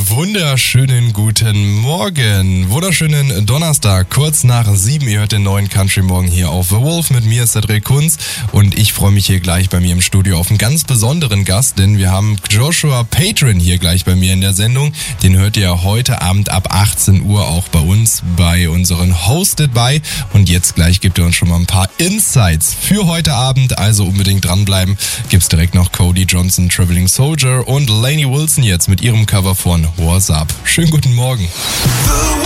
wunderschönen guten Morgen. Wunderschönen Donnerstag, kurz nach 7. Ihr hört den neuen Country Morgen hier auf The Wolf. Mit mir ist Cedric Kunz und ich freue mich hier gleich bei mir im Studio auf einen ganz besonderen Gast, denn wir haben Joshua Patron hier gleich bei mir in der Sendung. Den hört ihr heute Abend ab 18 Uhr auch bei uns, bei unseren Hosted By. Und jetzt gleich gibt er uns schon mal ein paar Insights für heute Abend, also unbedingt dranbleiben. Gibt's direkt noch Cody Johnson, Traveling Soldier und Lainey Wilson jetzt mit ihrem Cover von What's Up. Schönen guten Morgen.